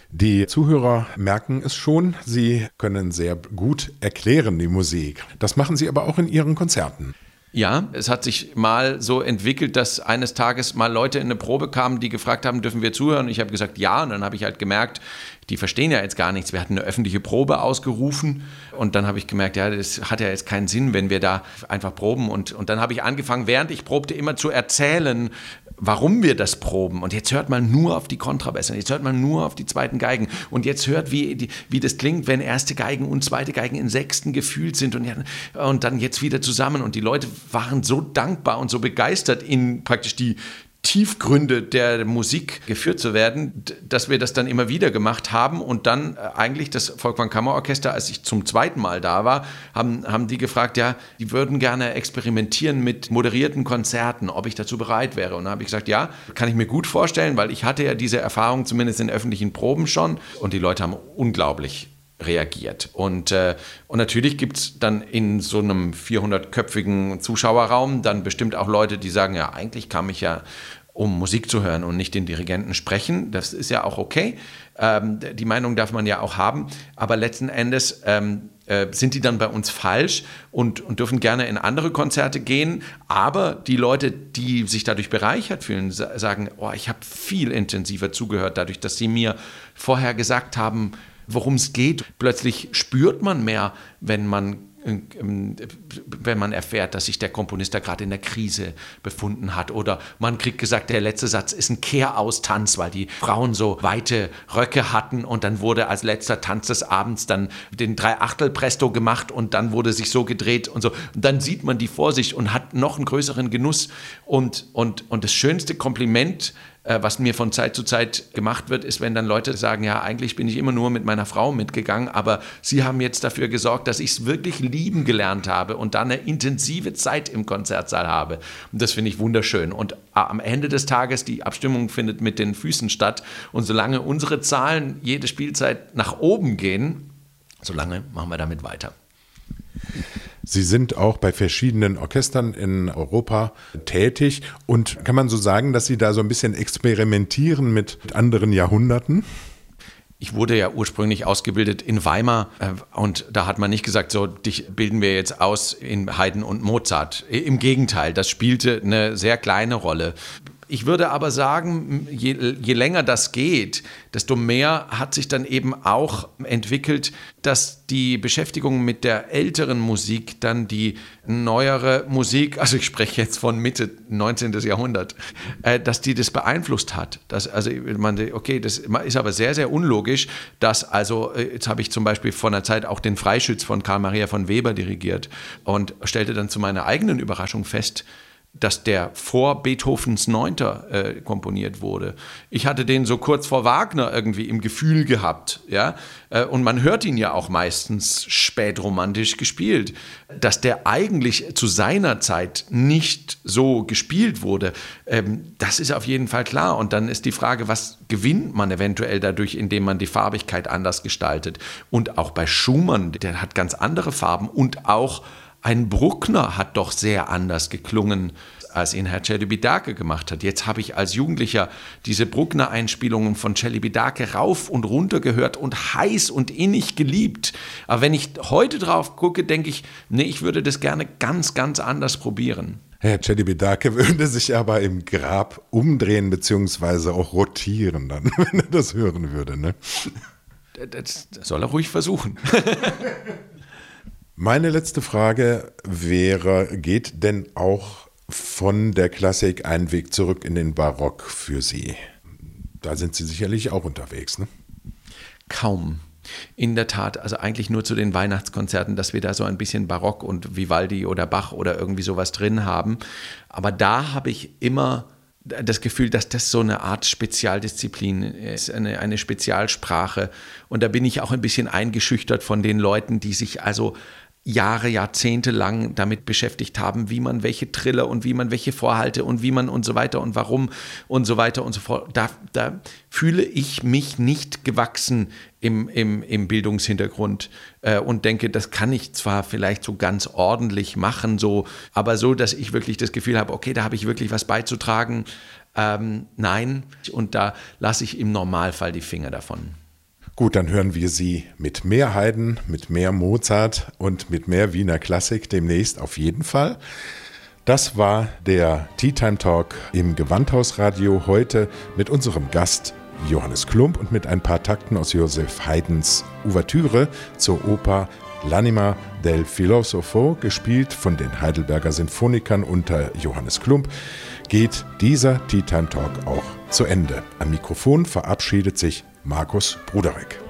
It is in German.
Die Zuhörer merken es schon, Sie können sehr gut erklären die Musik. Das machen Sie aber auch in Ihren Konzerten. Ja, es hat sich mal so entwickelt, dass eines Tages mal Leute in eine Probe kamen, die gefragt haben, dürfen wir zuhören? Und ich habe gesagt, ja. Und dann habe ich halt gemerkt, die verstehen ja jetzt gar nichts. Wir hatten eine öffentliche Probe ausgerufen und dann habe ich gemerkt, ja, das hat ja jetzt keinen Sinn, wenn wir da einfach proben. Und dann habe ich angefangen, während ich probte, immer zu erzählen, warum wir das proben. Und jetzt hört man nur auf die Kontrabässe, jetzt hört man nur auf die zweiten Geigen. Und jetzt hört, wie das klingt, wenn erste Geigen und zweite Geigen in Sechsten gefühlt sind und dann jetzt wieder zusammen. Und die Leute waren so dankbar und so begeistert, in praktisch die Tiefgründe der Musik geführt zu werden, dass wir das dann immer wieder gemacht haben und dann eigentlich das Volkwang Kammerorchester, als ich zum zweiten Mal da war, haben die gefragt, ja, die würden gerne experimentieren mit moderierten Konzerten, ob ich dazu bereit wäre. Und dann habe ich gesagt, ja, kann ich mir gut vorstellen, weil ich hatte ja diese Erfahrung zumindest in öffentlichen Proben schon und die Leute haben unglaublich reagiert. Und natürlich gibt es dann in so einem 400-köpfigen Zuschauerraum dann bestimmt auch Leute, die sagen, ja, eigentlich kam ich ja, um Musik zu hören und nicht den Dirigenten sprechen. Das ist ja auch okay. Die Meinung darf man ja auch haben. Aber letzten Endes sind die dann bei uns falsch und dürfen gerne in andere Konzerte gehen. Aber die Leute, die sich dadurch bereichert fühlen, sagen, oh, ich habe viel intensiver zugehört, dadurch, dass sie mir vorher gesagt haben, worum es geht. Plötzlich spürt man mehr, wenn man erfährt, dass sich der Komponist da gerade in der Krise befunden hat. Oder man kriegt gesagt, der letzte Satz ist ein Kehraustanz, weil die Frauen so weite Röcke hatten und dann wurde als letzter Tanz des Abends dann den 3/8-Presto gemacht und dann wurde sich so gedreht und so. Und dann sieht man die vor sich und hat noch einen größeren Genuss. Und das schönste Kompliment, was mir von Zeit zu Zeit gemacht wird, ist, wenn dann Leute sagen, ja, eigentlich bin ich immer nur mit meiner Frau mitgegangen, aber sie haben jetzt dafür gesorgt, dass ich es wirklich lieben gelernt habe und dann eine intensive Zeit im Konzertsaal habe. Und das finde ich wunderschön. Und am Ende des Tages, die Abstimmung findet mit den Füßen statt. Und solange unsere Zahlen jede Spielzeit nach oben gehen, solange machen wir damit weiter. Sie sind auch bei verschiedenen Orchestern in Europa tätig und kann man so sagen, dass Sie da so ein bisschen experimentieren mit anderen Jahrhunderten? Ich wurde ja ursprünglich ausgebildet in Weimar und da hat man nicht gesagt, so, dich bilden wir jetzt aus in Haydn und Mozart. Im Gegenteil, das spielte eine sehr kleine Rolle. Ich würde aber sagen, je länger das geht, desto mehr hat sich dann eben auch entwickelt, dass die Beschäftigung mit der älteren Musik dann die neuere Musik, also ich spreche jetzt von Mitte 19. Jahrhundert, dass die das beeinflusst hat. Das ist aber sehr, sehr unlogisch, dass jetzt habe ich zum Beispiel vor einer Zeit auch den Freischütz von Karl Maria von Weber dirigiert und stellte dann zu meiner eigenen Überraschung fest, dass der vor Beethovens 9. Komponiert wurde. Ich hatte den so kurz vor Wagner irgendwie im Gefühl gehabt, ja, und man hört ihn ja auch meistens spätromantisch gespielt. Dass der eigentlich zu seiner Zeit nicht so gespielt wurde, das ist auf jeden Fall klar. Und dann ist die Frage, was gewinnt man eventuell dadurch, indem man die Farbigkeit anders gestaltet? Und auch bei Schumann, der hat ganz andere Farben und auch ein Bruckner hat doch sehr anders geklungen, als ihn Herr Celibidache gemacht hat. Jetzt habe ich als Jugendlicher diese Bruckner-Einspielungen von Celibidache rauf und runter gehört und heiß und innig geliebt. Aber wenn ich heute drauf gucke, denke ich, nee, ich würde das gerne ganz, ganz anders probieren. Herr Celibidache würde sich aber im Grab umdrehen bzw. auch rotieren dann, wenn er das hören würde, ne? Das soll er ruhig versuchen. Meine letzte Frage wäre, geht denn auch von der Klassik ein Weg zurück in den Barock für Sie? Da sind Sie sicherlich auch unterwegs, ne? Kaum. In der Tat, also eigentlich nur zu den Weihnachtskonzerten, dass wir da so ein bisschen Barock und Vivaldi oder Bach oder irgendwie sowas drin haben. Aber da habe ich immer das Gefühl, dass das so eine Art Spezialdisziplin ist, eine Spezialsprache. Und da bin ich auch ein bisschen eingeschüchtert von den Leuten, die sich also Jahrzehnte lang damit beschäftigt haben, wie man welche Triller und wie man welche Vorhalte und wie man und so weiter und warum und so weiter und so fort. Da fühle ich mich nicht gewachsen im Bildungshintergrund und denke, das kann ich zwar vielleicht so ganz ordentlich machen, aber so, dass ich wirklich das Gefühl habe, okay, da habe ich wirklich was beizutragen. Nein, und da lasse ich im Normalfall die Finger davon. Gut, dann hören wir Sie mit mehr Haydn, mit mehr Mozart und mit mehr Wiener Klassik demnächst auf jeden Fall. Das war der Tea Time Talk im Gewandhausradio heute mit unserem Gast Johannes Klump und mit ein paar Takten aus Joseph Haydns Ouvertüre zur Oper L'Anima del Filosofo, gespielt von den Heidelberger Sinfonikern unter Johannes Klump, geht dieser Tea Time Talk auch zu Ende. Am Mikrofon verabschiedet sich Markus Bruderek.